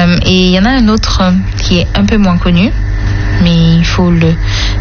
Et il y en a un autre qui est un peu moins connu, mais il faut le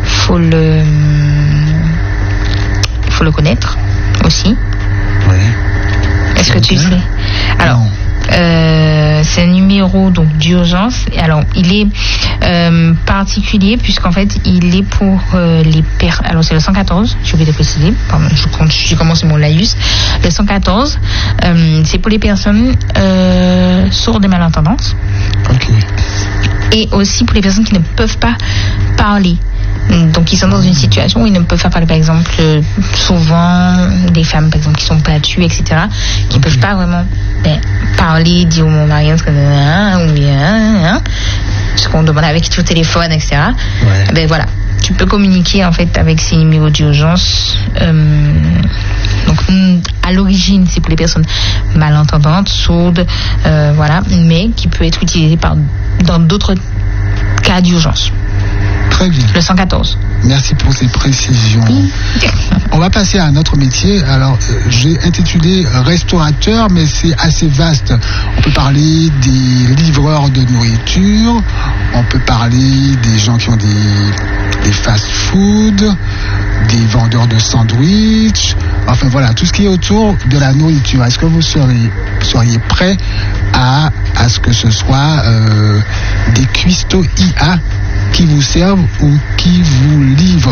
connaître aussi. Oui. Est-ce que tu sais? Alors, c'est un numéro donc d'urgence. Alors, il est particulier puisqu'en fait, il est pour les personnes. Alors, c'est le 114. J'ai oublié de préciser. Pardon, je commence mon laïus. Le 114, c'est pour les personnes sourdes et malentendantes. Ok. Et aussi pour les personnes qui ne peuvent pas parler. Donc ils sont dans une situation où ils ne peuvent pas parler, par exemple, souvent des femmes par exemple qui sont battues, etc., qui ne peuvent pas vraiment parler, dire au mon mari ou bien ce qu'on demande avec tout téléphone, etc. Ouais. Ben voilà, tu peux communiquer en fait avec ces numéros d'urgence. Donc à l'origine c'est pour les personnes malentendantes, sourdes, voilà, mais qui peut être utilisé dans d'autres cas d'urgence. Très bien. Le 114. Merci pour ces précisions. On va passer à un autre métier. Alors, j'ai intitulé restaurateur, mais c'est assez vaste. On peut parler des livreurs de nourriture, on peut parler des gens qui ont des fast-food, des vendeurs de sandwich, enfin voilà, tout ce qui est autour de la nourriture. Est-ce que vous seriez prêt à ce que ce soit des cuistots IA qui vous servent ou qui vous livrent?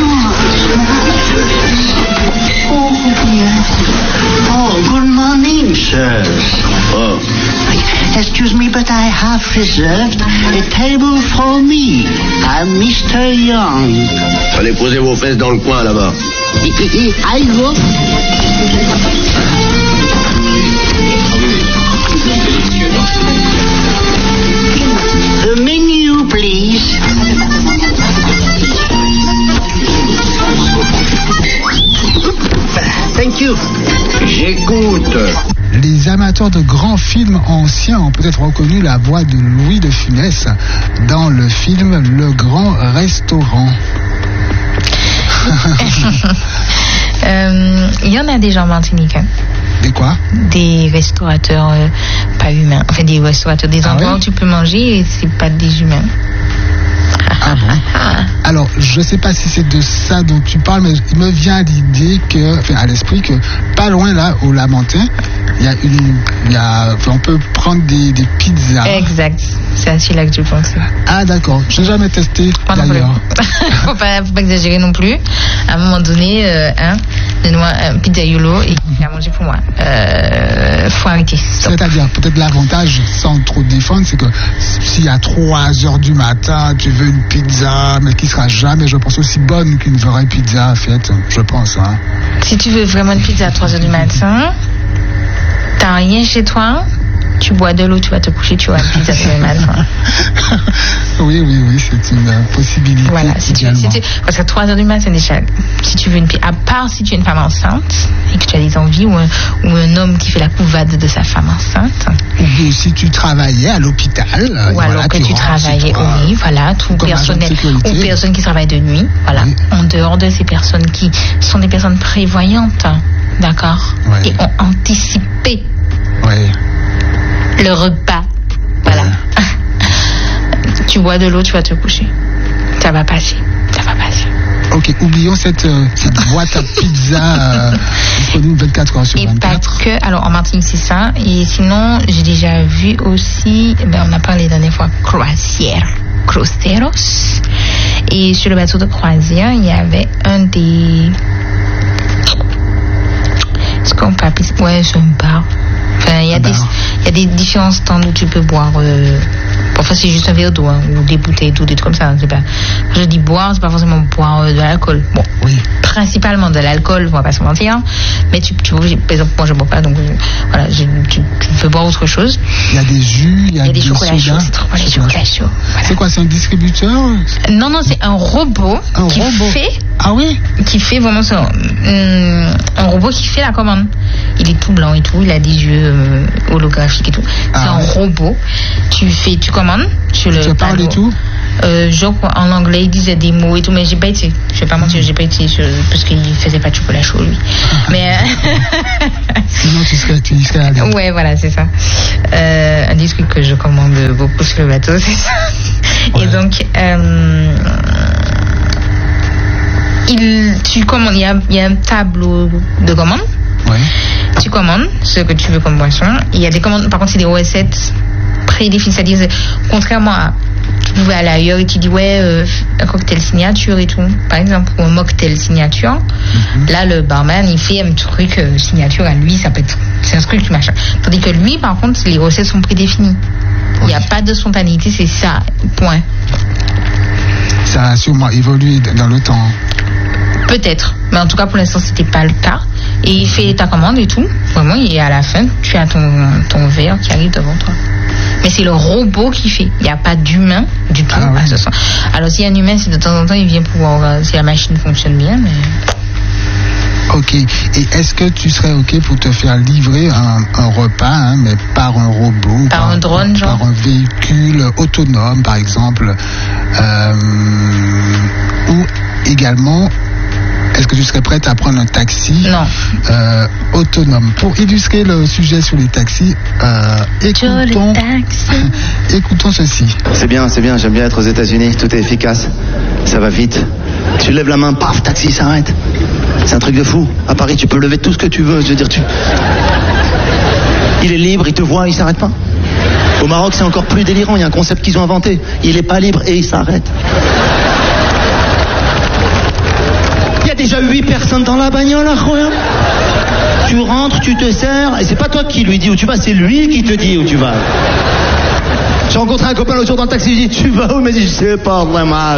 Oh, good morning, sir. Oh. Excuse me, but I have reserved a table for me. I'm Mr. Young. Allez poser vos fesses dans le coin, là-bas. I go. The menu, please. Thank you. J'écoute. Les amateurs de grands films anciens ont peut-être reconnu la voix de Louis de Funès dans le film Le Grand Restaurant. Il y en a des gens en Martinique. Des quoi? Des restaurateurs pas humains. Enfin, des restaurateurs, des endroits où tu peux manger et c'est pas des humains. Ah bon? Alors, je ne sais pas si c'est de ça dont tu parles, mais il me vient à l'esprit que pas loin là, au Lamentin, on peut prendre des pizzas. Exact. C'est à celui-là que tu penses. Ah d'accord. Je n'ai jamais testé d'ailleurs. Faut pas exagérer non plus. À un moment donné, donne-moi un pizzaiolo et il a mangé pour moi. Faut arrêter. Stop. C'est-à-dire, peut-être l'avantage, sans trop te défendre, c'est que si à 3h du matin, tu veux une pizza, mais qui sera jamais, je pense, aussi bonne qu'une vraie pizza faite, je pense. Hein. Si tu veux vraiment une pizza à 3h du matin, t'as rien chez toi, tu bois de l'eau, tu vas te coucher, tu auras une pizza le matin. Oui, c'est une possibilité. Voilà, parce qu'à 3h du matin, déjà, si tu veux une pizza, à part si tu es une femme enceinte et que tu as des envies, ou un homme qui fait la couvade de sa femme enceinte. Ou si tu travaillais à l'hôpital. Ou alors que tu travaillais, oui, voilà, tout personnel, ou personnes qui travaillent de nuit, voilà. Oui. En dehors de ces personnes qui sont des personnes prévoyantes, d'accord, et ont anticipé. Oui. Le repas, voilà. Tu bois de l'eau, tu vas te coucher. Ça va passer. Ok, oublions cette boîte à pizza disponible 24 heures sur 24. Et pas que, alors en Martinique c'est ça. Et sinon, j'ai déjà vu aussi, on a parlé la dernière fois, cruceros. Et sur le bateau de croisière, il y avait un des... Est-ce qu'on peut appeler ça? Ouais, c'est un bar. Enfin, il y a des différents stands où tu peux boire. Parfois, c'est juste un verre d'eau, ou des bouteilles d'eau, des trucs comme ça. C'est pas, quand je dis boire, c'est pas forcément boire de l'alcool. Bon, oui. Principalement de l'alcool, on va pas se mentir. Mais tu par exemple, moi je bois pas, donc voilà, tu peux boire autre chose. Il y a des jus, il y a des chocolats chauds. C'est trop bon, les chocolats chauds. Voilà. C'est quoi, c'est un distributeur? Non, c'est un robot fait. Ah oui? Qui fait vraiment ça. Un robot qui fait la commande. Il est tout blanc et tout, il a des yeux holographiques et tout. C'est un robot. Tu commandes sur le panneau. Tu parles et tout? Genre en anglais ils disaient des mots et tout, mais j'ai pas été. Je vais pas mentir, j'ai pas été parce qu'il faisait pas de chocolat chaud lui. Mais sinon tu y serais allé. Ouais, voilà, c'est ça. Un des trucs que je commande beaucoup sur le bateau, c'est ça. Ouais. Et donc tu commandes, il y a un tableau de commandes. Ouais. Tu commandes ce que tu veux comme boisson. Il y a des commandes, par contre, c'est des recettes prédéfinies. C'est-à-dire, contrairement à, tu pouvais aller ailleurs et tu dis, un cocktail signature et tout, par exemple, ou un mocktail signature. Là, le barman, il fait un truc signature à lui, ça peut être, c'est un truc machin. Tandis que lui, par contre, les recettes sont prédéfinies. Il n'y a pas de spontanéité, c'est ça, point. Ça a sûrement évolué dans le temps. Peut-être, mais en tout cas pour l'instant c'était pas le cas. Et il fait ta commande et tout, vraiment, et à la fin tu as ton verre qui arrive devant toi. Mais c'est le robot qui fait, il n'y a pas d'humain du tout à ce sens. Alors s'il y a un humain, c'est de temps en temps il vient pour voir si la machine fonctionne bien, mais... Ok, et est-ce que tu serais ok pour te faire livrer un repas, mais par un robot, par un drone, genre, par un véhicule autonome par exemple, ou également, est-ce que tu serais prête à prendre un taxi autonome? Pour illustrer le sujet sur les taxis, écoutons ceci. C'est bien, j'aime bien être aux États-Unis, tout est efficace, ça va vite. Tu lèves la main, paf, taxi s'arrête. C'est un truc de fou. À Paris, tu peux lever tout ce que tu veux. Je veux dire, il est libre, il te voit, il s'arrête pas. Au Maroc, c'est encore plus délirant. Il y a un concept qu'ils ont inventé. Il est pas libre et il s'arrête. Il y a déjà 8 personnes dans la bagnole, là, quoi. Tu rentres, tu te sers, et c'est pas toi qui lui dis où tu vas, c'est lui qui te dit où tu vas. J'ai rencontré un copain l'autre jour dans le taxi, il dit, tu vas où? Mais je sais pas vraiment.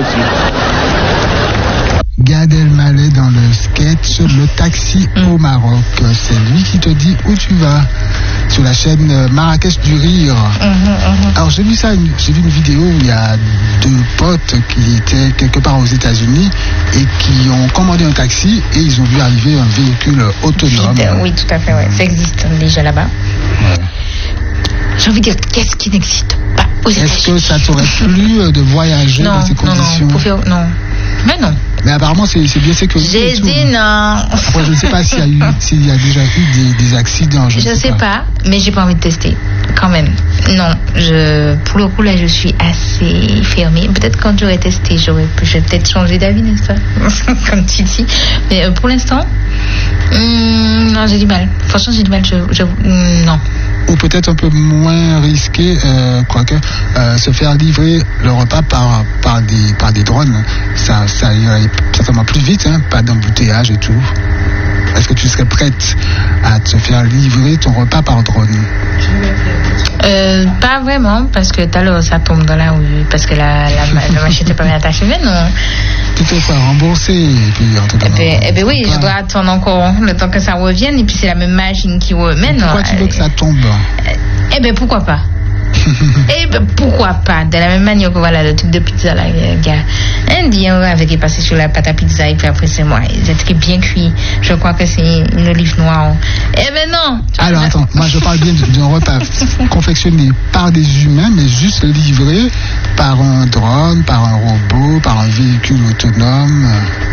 Gad Elmaleh dans le sketch Le Taxi au Maroc. C'est lui qui te dit où tu vas, sur la chaîne Marrakech du Rire. Alors j'ai vu une vidéo où il y a 2 potes qui étaient quelque part aux États-Unis et qui ont commandé un taxi et ils ont vu arriver un véhicule autonome. Oui, tout à fait, ouais. Ça existe déjà là-bas. Ouais. J'ai envie de dire, qu'est-ce qui n'existe pas aux États-Unis? Est-ce que ça t'aurait plu de voyager dans ces conditions? Non. Mais non. Mais apparemment, c'est bien sécurisé. J'ai dit non. Après, je ne sais pas s'il y a déjà eu des accidents. Je sais pas, mais j'ai pas envie de tester. Quand même. Non. Pour le coup, là, je suis assez fermée. Peut-être quand j'aurais testé, je vais peut-être changer d'avis, n'est-ce pas? Comme Titi. Mais pour l'instant, non, j'ai du mal. Franchement, j'ai du mal. Non. Ou peut-être un peu moins risqué, quoique, se faire livrer le repas par des drones. Ça irait certainement plus vite, pas d'embouteillage et tout. Est-ce que tu serais prête à te faire livrer ton repas par drone? Pas vraiment, parce que tout à l'heure ça tombe dans la rue, parce que la machine n'est pas bien attachée, mais non. Tu te feras rembourser et puis en tout cas. Oui, je dois attendre encore le temps que ça revienne, et puis c'est la même machine qui remet. Pourquoi tu veux que ça tombe? Pourquoi pas? Pourquoi pas? De la même manière que voilà le truc de pizza là, indien avec est passé sur la pâte à pizza et puis après c'est moi, c'est très bien cuit. Je crois que c'est une olive noire. Non. Alors attends, moi je parle bien d'un repas confectionné par des humains, mais juste livré par un drone, par un robot, par un véhicule autonome.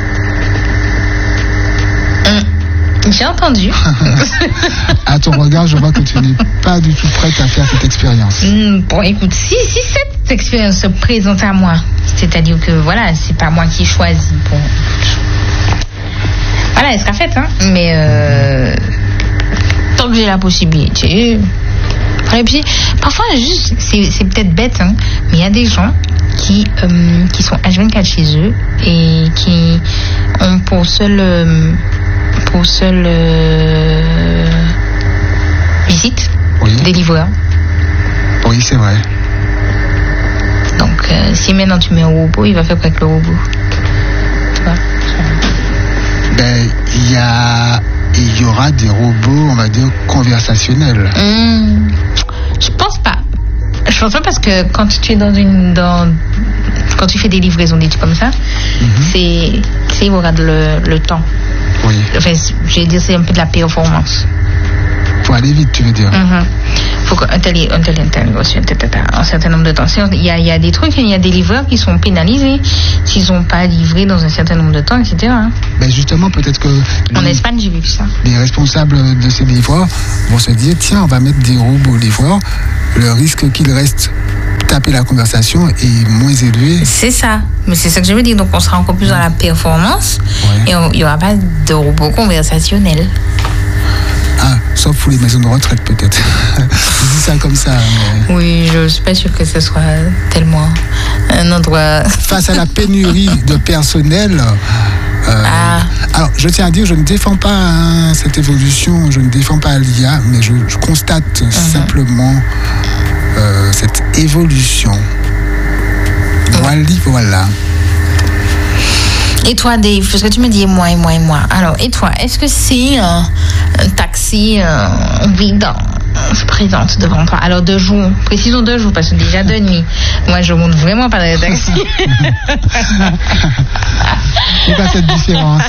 J'ai entendu. À ton regard, je vois que tu n'es pas du tout prête à faire cette expérience. Bon, écoute, si cette expérience se présente à moi, c'est-à-dire que voilà, c'est pas moi qui choisis. Bon, voilà, elle sera faite, mais tant que j'ai la possibilité. Et puis, parfois, juste, c'est peut-être bête, mais il y a des gens qui sont H24 chez eux et qui ont pour seule visite des livreurs. Oui, c'est vrai. Donc, si maintenant tu mets un robot, il va faire quoi avec le robot? Tu vois? Il y aura des robots, on va dire, conversationnels. Je pense pas. Je pense pas, parce que quand tu es quand tu fais des livraisons, des trucs comme ça, il regarde le temps. Oui. Enfin, je vais dire, c'est un peu de la performance. Faut aller vite, tu veux dire. faut qu'un tel reçu un certain nombre de temps. Il y a des trucs, il y a des livreurs qui sont pénalisés s'ils n'ont pas livré dans un certain nombre de temps, etc. Ben justement, peut-être que en Espagne, j'ai vu ça. Les responsables de ces livreurs vont se dire, tiens, on va mettre des robots livreurs, le risque qu'ils restent taper la conversation est moins élevé. C'est ça, mais c'est ça que je veux dire. Donc on sera encore plus dans la performance et il n'y aura pas de robots conversationnels. Ah, sauf pour les maisons de retraite peut-être. Je dis ça comme ça. Mais... Oui, je ne suis pas sûre que ce soit tellement un endroit... Face à la pénurie de personnel... Alors, je tiens à dire, je ne défends pas cette évolution, je ne défends pas l'IA, mais je constate simplement cette évolution. Voilà. Et toi, Dave, parce que tu me dis moi. Alors, et toi, est-ce que si un taxi vide se présente devant toi, alors 2 jours, précisons 2 jours, parce que déjà 2 nuits, moi je monte vraiment pas dans le taxi. C'est pas cette différence.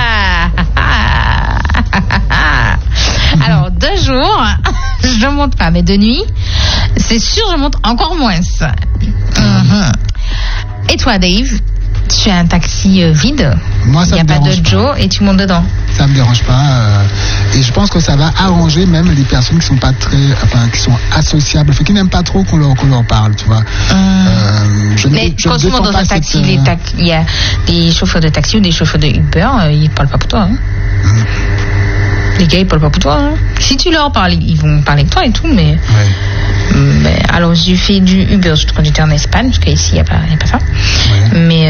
Alors 2 jours, je monte pas, mais 2 nuits, c'est sûr, je monte encore moins. Et toi, Dave? Tu as un taxi vide, moi, ça il n'y a pas de Joe et tu montes dedans. Ça me dérange pas. Et je pense que ça va arranger même les personnes qui sont pas qui sont associables, qui n'aiment pas trop qu'on leur parle, tu vois. Mais quand tu montes dans un taxi, il y a des chauffeurs de taxi ou des chauffeurs de Uber, ils parlent pas pour toi. Les gars, ils parlent pas pour toi. Si tu leur parles, ils vont parler avec toi et tout, mais... Ouais. Mais alors, j'ai fait du Uber quand j'étais en Espagne, parce qu'ici, il n'y a pas ça. Ouais. Mais...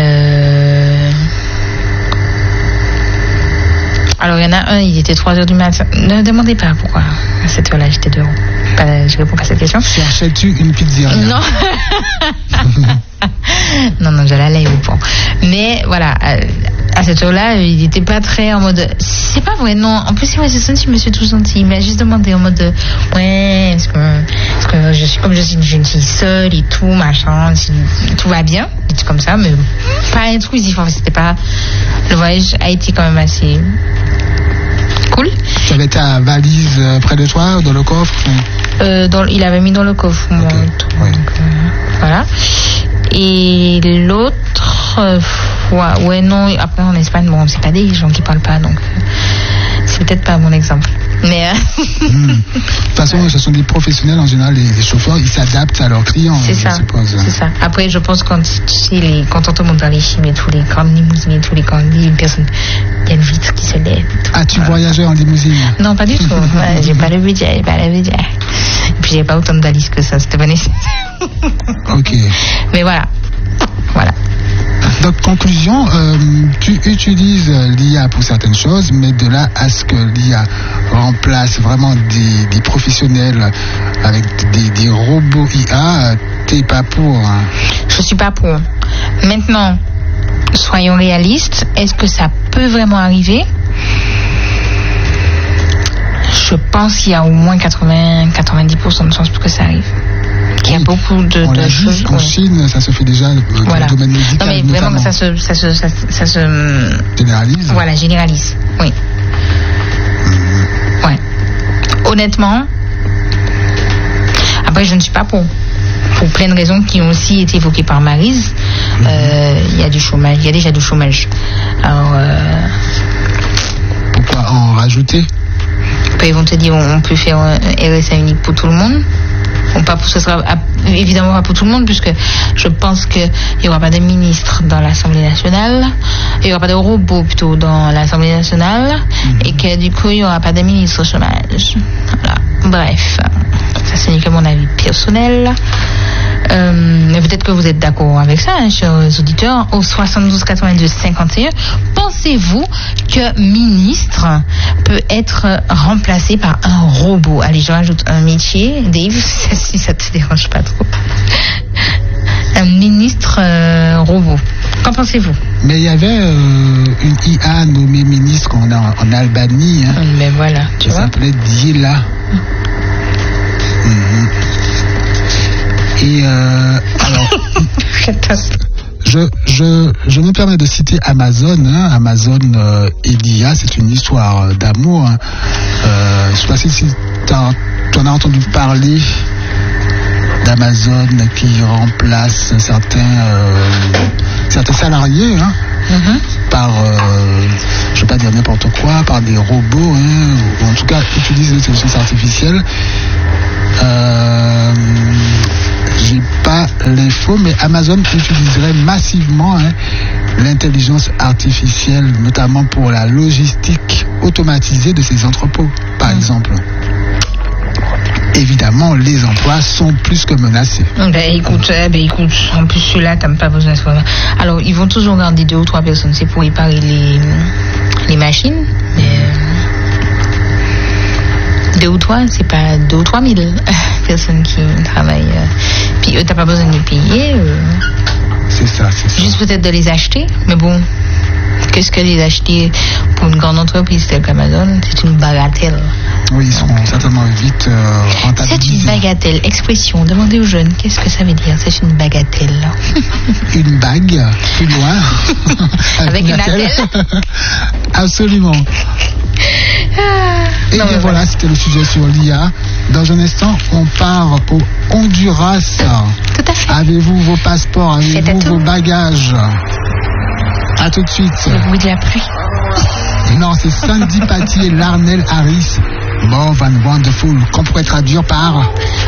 Alors, il y en a un, il était 3h du matin. Ne demandez pas pourquoi. À cette heure-là, j'étais dehors. Je réponds pas à cette question. Cherchais-tu une pizzeria? Non. non, je l'allais au point. Mais voilà, à cette heure-là, il n'était pas très en mode... C'est pas vrai, non. En plus, c'est ça, je me suis tout gentil. Il m'a juste demandé en mode... Ouais, est-ce que je suis une jeune fille seule et tout, machin, tout va bien. Des trucs comme ça, mais pas intrusif. En fait, c'était pas... Le voyage a été quand même assez... cool. Tu avais ta valise près de toi, dans le coffre? Il avait mis dans le coffre. Okay. Donc, voilà. Et l'autre fois, non, après en Espagne, bon, c'est pas des gens qui parlent pas, donc c'est peut-être pas mon exemple. Mais de toute façon, ce sont des professionnels en général, les chauffeurs, ils s'adaptent à leurs clients. C'est ça. C'est ça. Après, je pense quand on te monte dans les films et tous les grandes limousines et tous les grandes personnes, il y a une vitre qui se lève. Tu voyageais en limousine? Non, pas du tout. J'ai pas le budget. Et puis j'ai pas autant de valises que ça, c'était pas nécessaire. Ok. Mais voilà. Donc, conclusion, tu utilises l'IA pour certaines choses, mais de là à ce que l'IA remplace vraiment des professionnels avec des robots IA, t'es pas pour? Je suis pas pour. Maintenant, soyons réalistes, est-ce que ça peut vraiment arriver? Je pense qu'il y a au moins 90% de chances pour que ça arrive. Il y a beaucoup de choses. En Chine, ça se fait déjà dans le domaine médical. Non, mais vraiment, ça se généralise. Voilà, généralise. Oui. Ouais. Honnêtement, après, je ne suis pas pour plein de raisons qui ont aussi été évoquées par Maryse. Il y a du chômage, il y a déjà du chômage. Alors. Pourquoi en rajouter? Après, ils vont te dire, on peut faire un RSA unique pour tout le monde. Ce sera évidemment pas pour tout le monde, puisque je pense qu'il n'y aura pas de ministre dans l'Assemblée nationale, il n'y aura pas de robot plutôt dans l'Assemblée nationale, et que du coup il n'y aura pas de ministre au chômage. Voilà. Bref, ça ce n'est que mon avis personnel. Mais peut-être que vous êtes d'accord avec ça, chers auditeurs. Au 72 82 51, pensez-vous que ministre peut être remplacé par un robot? Allez, je rajoute un métier, Dave, si ça te dérange pas trop. Un ministre robot. Qu'en pensez-vous? Mais il y avait une IA nommée ministre en Albanie. Mais voilà, tu vois. Ça s'appelait Diela. Et alors, je me permets de citer Amazon. Amazon et l'IA, c'est une histoire d'amour. Je ne sais pas si tu as Tu en as entendu parler d'Amazon qui remplace certains salariés par, je ne vais pas dire n'importe quoi, par des robots, ou en tout cas utilisent l'intelligence artificielle. J'ai pas l'info, mais Amazon utiliserait massivement l'intelligence artificielle, notamment pour la logistique automatisée de ses entrepôts, par exemple. Évidemment, les emplois sont plus que menacés. Écoute, en plus celui-là, t'as pas besoin de ça. Alors, ils vont toujours garder 2 ou 3 personnes, c'est pour réparer les machines. 2 ou 3, c'est pas 2 ou 3 000 personnes qui travaillent. Puis t'as pas besoin de les payer. C'est ça. Juste peut-être de les acheter, mais bon, qu'est-ce que les acheter pour une grande entreprise telle qu'Amazon, c'est une bagatelle. Oui, ils seront certainement vite rentabilisés. C'est une bagatelle. Expression, demandez aux jeunes, qu'est-ce que ça veut dire? C'est une bagatelle. Une bague, plus loin. Avec une attelle. Absolument. Et bien voilà, c'était le sujet sur l'IA. Dans un instant, on part au Honduras. Tout à fait. Avez-vous vos passeports? Avez-vous vos bagages? À tout de suite. Le bruit de la pluie. Non, c'est Sandy Patty et Larnell Harris. Love and Wonderful, qu'on pourrait traduire par